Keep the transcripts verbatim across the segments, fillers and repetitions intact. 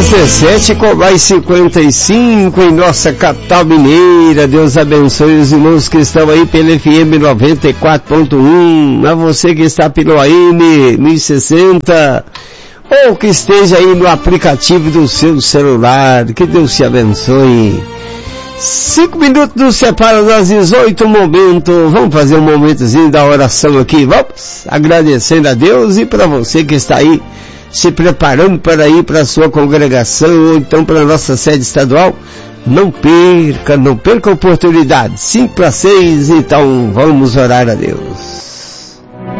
dez e dezessete com mais cinquenta e cinco em nossa capital mineira. Deus abençoe os irmãos que estão aí pela F M noventa e quatro ponto um, a você que está pelo A M mil e sessenta, ou que esteja aí no aplicativo do seu celular. Que Deus te abençoe. Cinco minutos nos separam das dezoito, momento. Vamos fazer um momentozinho da oração aqui, vamos? Agradecendo a Deus e para você que está aí se preparando para ir para a sua congregação ou então para a nossa sede estadual. Não perca, não perca a oportunidade. Cinco para seis, então vamos orar a Deus.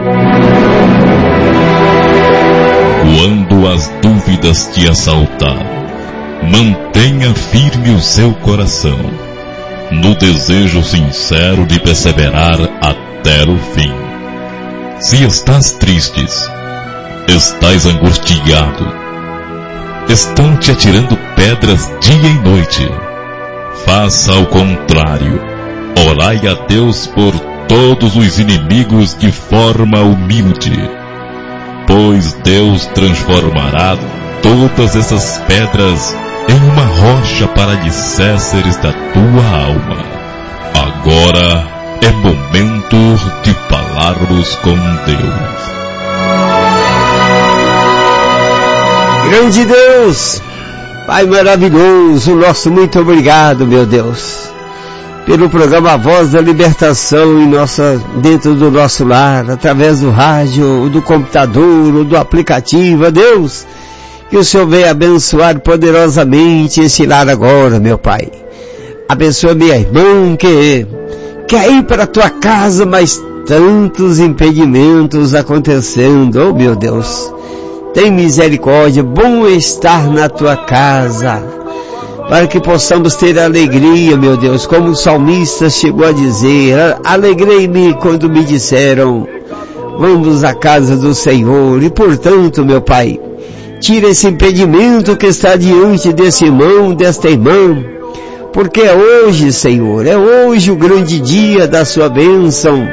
Quando as dúvidas te assaltar, mantenha firme o seu coração, no desejo sincero de perseverar até o fim. Se estás tristes, estás angustiado, estão te atirando pedras dia e noite, faça ao contrário. Orai a Deus por todos os inimigos de forma humilde, pois Deus transformará todas essas pedras em uma rocha para alicerces da tua alma. Agora é momento de falarmos com Deus. Grande Deus, Pai maravilhoso, nosso muito obrigado, meu Deus, pelo programa Voz da Libertação em nossa, dentro do nosso lar, através do rádio, do computador, ou do aplicativo. Deus, que o Senhor venha abençoar poderosamente esse lar agora, meu Pai. Abençoa minha irmã que quer ir para a tua casa, mas tantos impedimentos acontecendo. Oh, meu Deus, tem misericórdia, bom estar na tua casa, para que possamos ter alegria, meu Deus, como o salmista chegou a dizer: alegrei-me quando me disseram, vamos à casa do Senhor. E portanto, meu Pai, tira esse impedimento que está diante desse irmão, desta irmã, porque é hoje, Senhor, é hoje o grande dia da sua bênção,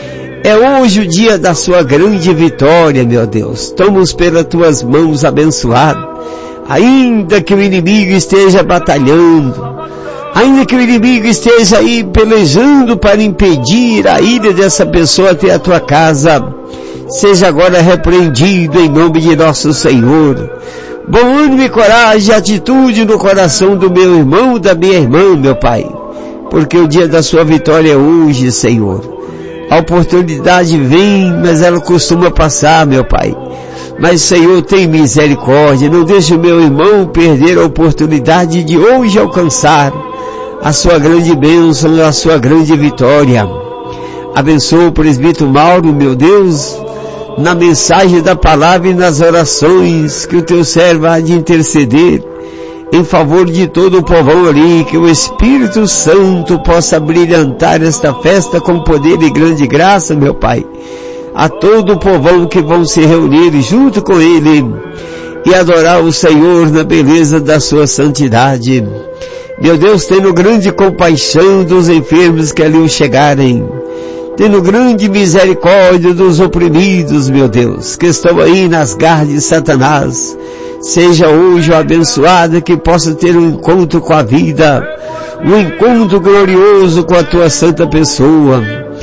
é hoje o dia da sua grande vitória, meu Deus. Toma-os pelas tuas mãos abençoado, ainda que o inimigo esteja batalhando, ainda que o inimigo esteja aí pelejando para impedir a ida dessa pessoa até a tua casa, seja agora repreendido em nome de nosso Senhor. Bom ânimo e coragem, atitude no coração do meu irmão, da minha irmã, meu Pai, porque o dia da sua vitória é hoje, Senhor. A oportunidade vem, mas ela costuma passar, meu Pai. Mas, Senhor, tem misericórdia, não deixe o meu irmão perder a oportunidade de hoje alcançar a sua grande bênção, a sua grande vitória. Abençoa o presbítero Mauro, meu Deus, na mensagem da palavra e nas orações que o teu servo há de interceder em favor de todo o povão ali, que o Espírito Santo possa brilhantar esta festa com poder e grande graça, meu Pai, a todo o povão que vão se reunir junto com ele e adorar o Senhor na beleza da sua santidade. Meu Deus, tendo grande compaixão dos enfermos que ali chegarem, tendo grande misericórdia dos oprimidos, meu Deus, que estão aí nas garras de Satanás. Seja hoje o abençoado que possa ter um encontro com a vida, um encontro glorioso com a tua santa pessoa.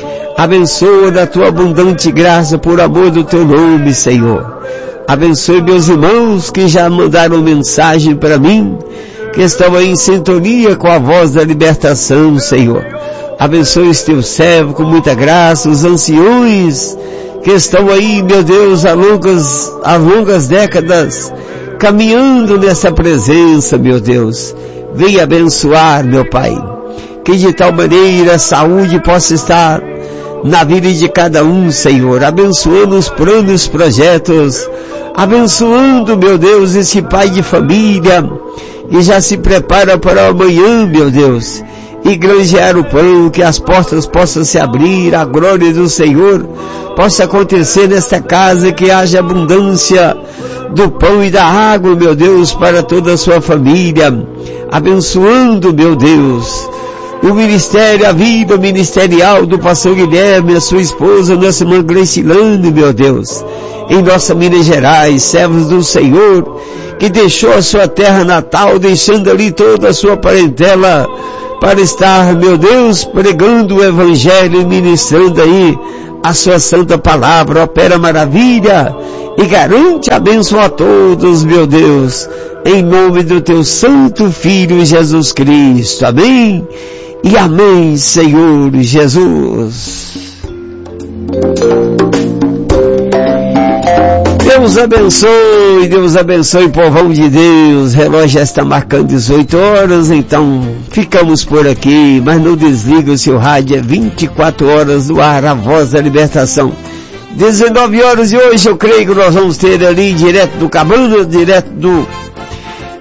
Abençoa da tua abundante graça por amor do teu nome, Senhor. Abençoe meus irmãos que já mandaram mensagem para mim, que estão aí em sintonia com a voz da libertação, Senhor. Abençoe esse teu servo com muita graça, os anciões que estão aí, meu Deus, há longas, há longas décadas, caminhando nessa presença, meu Deus. Venha abençoar, meu Pai, que de tal maneira a saúde possa estar na vida de cada um, Senhor, abençoando os planos, projetos, abençoando, meu Deus, esse pai de família, e já se prepara para amanhã, meu Deus, e granjear o pão, que as portas possam se abrir, a glória do Senhor possa acontecer nesta casa, que haja abundância do pão e da água, meu Deus, para toda a sua família, abençoando, meu Deus, o ministério, a vida ministerial do pastor Guilherme, a sua esposa, nossa irmã Gleicilane, meu Deus, em nossa Minas Gerais, servos do Senhor, que deixou a sua terra natal, deixando ali toda a sua parentela, para estar, meu Deus, pregando o Evangelho e ministrando aí a sua santa palavra. Opera maravilha e garante a bênção a todos, meu Deus, em nome do teu santo Filho Jesus Cristo. Amém e amém, Senhor Jesus. Deus abençoe, Deus abençoe, povão de Deus. O relógio já está marcando dezoito horas, então ficamos por aqui, mas não desliga o seu rádio, é vinte e quatro horas no ar, a voz da libertação. dezenove horas de hoje, eu creio que nós vamos ter ali, direto do Cabana, direto do